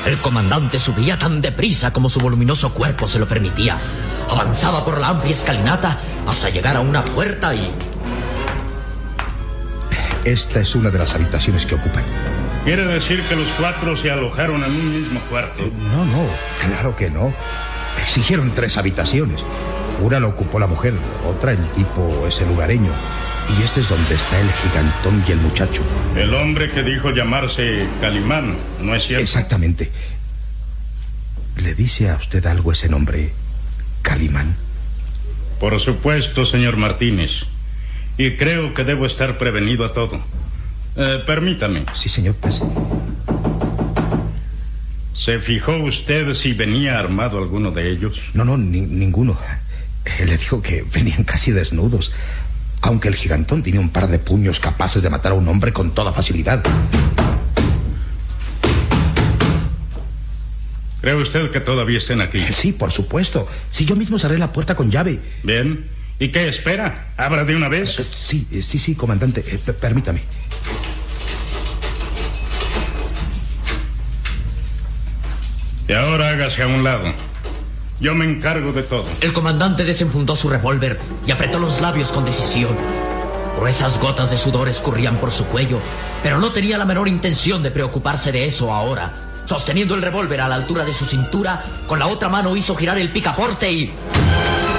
El comandante subía tan deprisa como su voluminoso cuerpo se lo permitía. Avanzaba por la amplia escalinata hasta llegar a una puerta y... Esta es una de las habitaciones que ocupan. ¿Quiere decir que los 4 se alojaron en un mismo cuarto? No, claro que no. Exigieron 3 habitaciones. Una la ocupó la mujer, otra el tipo ese lugareño. Y este es donde está el gigantón y el muchacho. El hombre que dijo llamarse Calimán, ¿no es cierto? Exactamente. ¿Le dice a usted algo ese nombre, Calimán? Por supuesto, señor Martínez. Y creo que debo estar prevenido a todo. Permítame. Sí, señor, pase. ¿Se fijó usted si venía armado alguno de ellos? No, ninguno. Le dijo que venían casi desnudos. Aunque el gigantón tenía un par de puños capaces de matar a un hombre con toda facilidad. ¿Cree usted que todavía estén aquí? Sí, por supuesto. Si yo mismo cerré la puerta con llave. Bien. ¿Y qué espera? ¿Abra de una vez? Sí, comandante. Permítame. Y ahora hágase a un lado. Yo me encargo de todo. El comandante desenfundó su revólver y apretó los labios con decisión. Gruesas gotas de sudor escurrían por su cuello, pero no tenía la menor intención de preocuparse de eso ahora. Sosteniendo el revólver a la altura de su cintura, con la otra mano hizo girar el picaporte y...